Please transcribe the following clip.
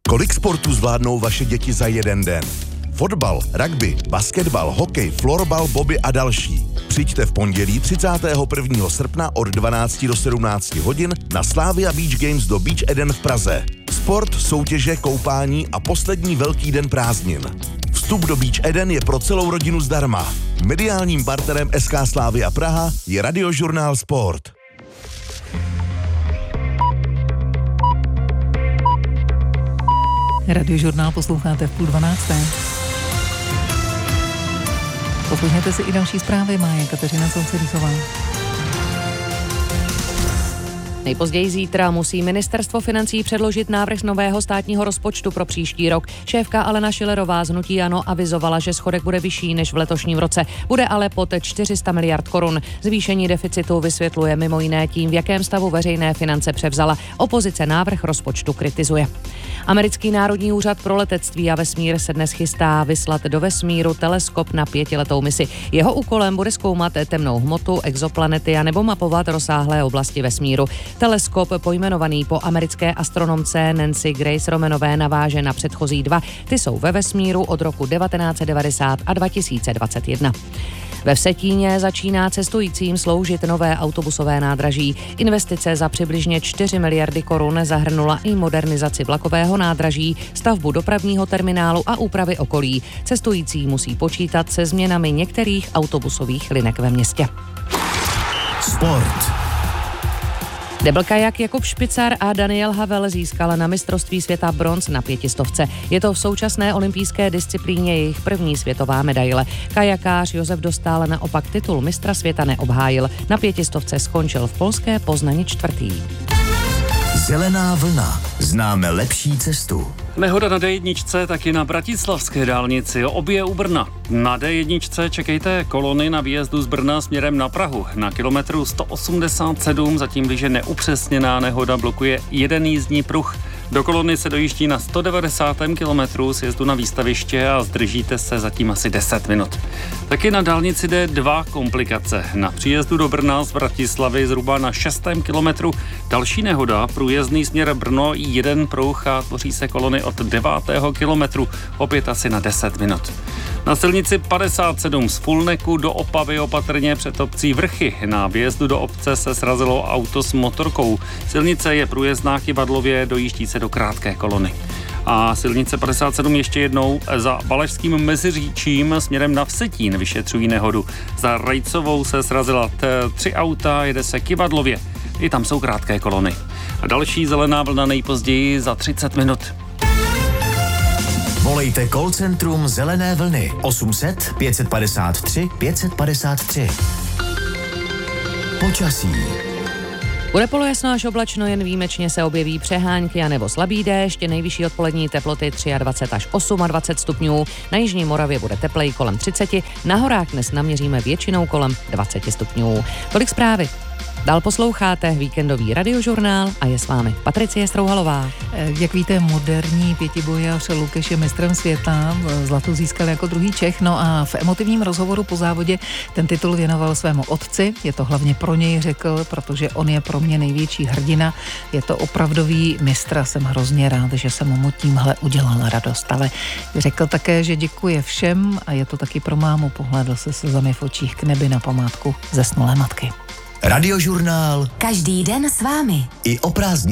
Kolik sportů zvládnou vaše děti za jeden den? Fotbal, rugby, basketbal, hokej, florbal, bobby a další. Přijďte v pondělí 31. srpna od 12 do 17 hodin na Slavia Beach Games do Beach Eden v Praze. Sport, soutěže, koupání a poslední velký den prázdnin. Vstup do Beach Eden je pro celou rodinu zdarma. Mediálním partnerem SK Slavia Praha je Radiožurnál Sport. Radiožurnál posloucháte v 11:30. Poslouchněte si i další zprávy, má Kateřina Sousedíková. Nejpozději zítra musí ministerstvo financí předložit návrh nového státního rozpočtu pro příští rok. Šéfka Alena Schillerová z hnutí ANO avizovala, že schodek bude vyšší než v letošním roce. Bude ale pod 400 miliard korun. Zvýšení deficitu vysvětluje mimo jiné tím, v jakém stavu veřejné finance převzala. Opozice návrh rozpočtu kritizuje. Americký národní úřad pro letectví a vesmír se dnes chystá vyslat do vesmíru teleskop na 5letou misi. Jeho úkolem bude zkoumat temnou hmotu, exoplanety a nebo mapovat rozsáhlé oblasti vesmíru. Teleskop, pojmenovaný po americké astronomce Nancy Grace Romanové, naváže na předchozí dva. Ty jsou ve vesmíru od roku 1990 a 2021. Ve Vsetíně začíná cestujícím sloužit nové autobusové nádraží. Investice za přibližně 4 miliardy korun zahrnula i modernizaci vlakového nádraží, stavbu dopravního terminálu a úpravy okolí. Cestující musí počítat se změnami některých autobusových linek ve městě. Sport. Deblkajak Jakub Špicar a Daniel Havel získala na mistrovství světa bronz na 500. Je to v současné olympijské disciplíně jejich první světová medaile. Kajakář Josef Dostál naopak titul mistra světa neobhájil. Na 500 skončil v polské Poznani 4. Zelená vlna. Známe lepší cestu. Nehoda na D1, taky na bratislavské dálnici, obě u Brna. Na D1 čekejte kolony na výjezdu z Brna směrem na Prahu. Na kilometru 187 zatím blíže neupřesněná nehoda blokuje jeden jízdní pruh. Do kolony se dojíždí na 190. kilometru sjezdu na výstaviště a zdržíte se zatím asi 10 minut. Taky na dálnici D2 komplikace. Na příjezdu do Brna z Bratislavy zhruba na 6. kilometru další nehoda, průjezdný směr Brno, jeden pruh a tvoří se kolony od 9. kilometru, opět asi na 10 minut. Na silnici 57 z Fulneku do Opavy opatrně před obcí Vrchy. Na vjezdu do obce se srazilo auto s motorkou. Silnice je průjezdná Kyvadlově, dojíždí se do krátké kolony. A silnice 57 ještě jednou za Valašským Meziříčím směrem na Vsetín vyšetřují nehodu. Za Rajcovou se srazila 3 auta, jede se Kyvadlově. I tam jsou krátké kolony. A další zelená vlna nejpozději za 30 minut. Volejte call centrum Zelené vlny 800 553 553. Počasí. Bude polojasno až oblačno, jen výjimečně se objeví přehánky a nebo slabý déšť, nejvyšší odpolední teploty 23 až 28 stupňů, na jižní Moravě bude teplej kolem 30, na horách dnes naměříme většinou kolem 20 stupňů. Tolik zprávy. Dál posloucháte víkendový radiožurnál a je s vámi Patricie Strouhalová. Jak víte, moderní pětibojař Lukeš je mistrem světa, zlato získal jako druhý Čech, no a v emotivním rozhovoru po závodě ten titul věnoval svému otci, je to hlavně pro něj, řekl, protože on je pro mě největší hrdina, je to opravdový mistr a jsem hrozně rád, že jsem mu tímhle udělal radost, ale řekl také, že děkuje všem a je to taky pro mámu, pohlédl se slzami v očích k nebi na památku zesnulé matky. Radiožurnál. Každý den s vámi. I o prázdninách.